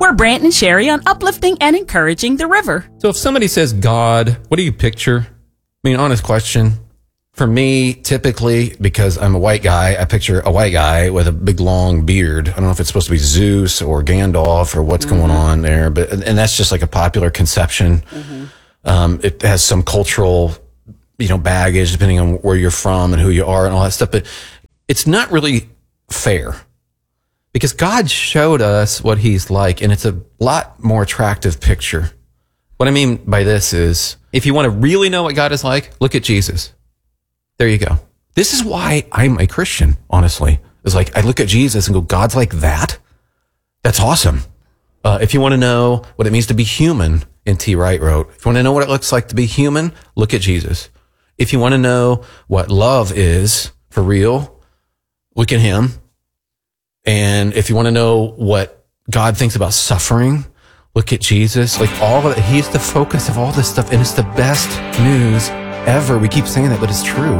We're Brant and Sherry on uplifting and encouraging the river. So if somebody says God, what do you picture? I mean, honest question. For me, typically, because I'm a white guy, I picture a white guy with a big long beard. I don't know if it's supposed to be Zeus or Gandalf or what's going on there, and that's just like a popular conception. It has some cultural, baggage depending on where you're from and who you are and all that stuff. But it's not really fair because God showed us what he's like, and it's a lot more attractive picture. What I mean by this is, if you want to really know what God is like, look at Jesus. There you go. This is why I'm a Christian, honestly. It's like, I look at Jesus and go, God's like that? That's awesome. If you want to know what it means to be human, N.T. Wright wrote, if you want to know what it looks like to be human, look at Jesus. If you want to know what love is for real, look at him. And if you want to know what God thinks about suffering, look at Jesus. Like all of it, he's the focus of all this stuff, and it's the best news ever. We keep saying that, but it's true.